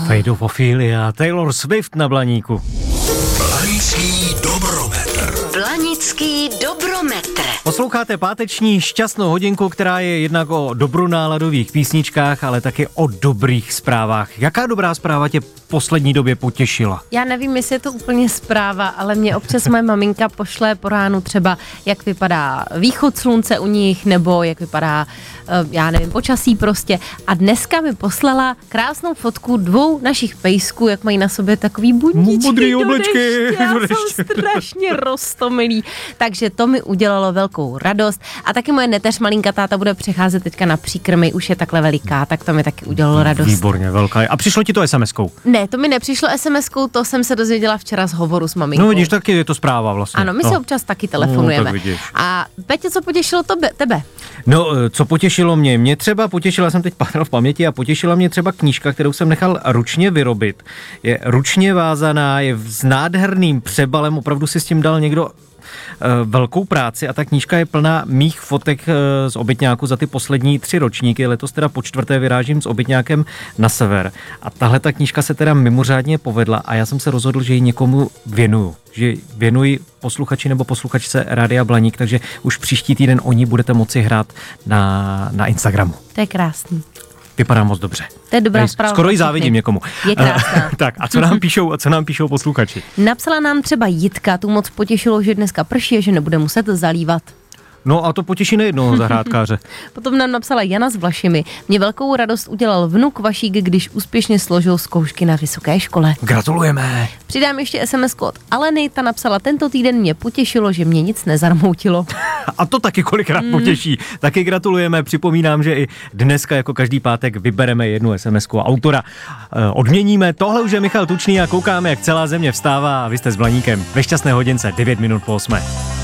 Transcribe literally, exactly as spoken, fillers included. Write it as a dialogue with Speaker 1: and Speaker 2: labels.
Speaker 1: Fade of Ophelia, Taylor Swift na Blaníku.
Speaker 2: Blanický dobrometr.
Speaker 3: Blanický dobrometr.
Speaker 1: Posloucháte páteční šťastnou hodinku, která je jednak o dobronáladových písničkách, ale taky o dobrých zprávách. Jaká dobrá zpráva tě v poslední době potěšila?
Speaker 4: Já nevím, jestli je to úplně zpráva, ale mě občas moje maminka pošle po ránu třeba, jak vypadá východ slunce u nich, nebo jak vypadá, já nevím, počasí prostě. A dneska mi poslala krásnou fotku dvou našich pejsků, jak mají na sobě takový budíčky
Speaker 1: Modrý
Speaker 4: do
Speaker 1: oblečky.
Speaker 4: deště. Já jsem strašně roztomilý. Takže to mi udělalo velkou radost. A taky moje neteř malinka táta bude přecházet teďka na příkrmy, už je takhle veliká, tak to mi taky udělalo radost.
Speaker 1: Výborně, velká. A přišlo ti to es em eskou?
Speaker 4: Ne, to mi nepřišlo es em eskou, to jsem se dozvěděla včera z hovoru s maminkou.
Speaker 1: No vidíš, taky je to zpráva vlastně.
Speaker 4: Ano, my
Speaker 1: no.
Speaker 4: si občas taky telefonujeme.
Speaker 1: No, tak vidíš.
Speaker 4: A Petě, co potěšilo tobe, tebe?
Speaker 1: No, co potěšilo mě? Mě třeba potěšila, jsem teď pátral v paměti a potěšila mě třeba knížka, kterou jsem nechal ručně vyrobit. Je ručně vázaná, je s nádherným přebalem, opravdu si s tím dal někdo velkou práci a ta knížka je plná mých fotek z obytňáku za ty poslední tři ročníky. Letos teda po čtvrté vyrážím s obytňákem na sever. A tahle ta knížka se teda mimořádně povedla a já jsem se rozhodl, že ji někomu věnuju. Že věnuji posluchači nebo posluchačce Rádia Blaník, takže už příští týden o ní budete moci hrát na, na Instagramu.
Speaker 4: To je krásný.
Speaker 1: Vypadá moc dobře.
Speaker 4: To je dobrá zpráva.
Speaker 1: Skoro ji závidím někomu.
Speaker 4: Je krásná.
Speaker 1: Tak a co nám píšou, co nám píšou posluchači?
Speaker 4: Napsala nám třeba Jitka, tu moc potěšilo, že dneska prší a že nebude muset zalívat.
Speaker 1: No a to potěší nejednoho zahrádkáře.
Speaker 4: Potom nám napsala Jana s Vlašimi. Mě velkou radost udělal vnuk Vašík, když úspěšně složil zkoušky na vysoké škole.
Speaker 1: Gratulujeme.
Speaker 4: Přidám ještě es em esku od Aleny, ta napsala, tento týden mě potěšilo, že mě nic nezarmoutilo.
Speaker 1: A to taky kolikrát mm. potěší. Taky gratulujeme, připomínám, že i dneska jako každý pátek vybereme jednu es em esku a autora e, odměníme. Tohle už je Michal Tučný a koukáme, jak celá země vstává a vy jste s Blaníkem ve šťastné hodince devět minut po osmé.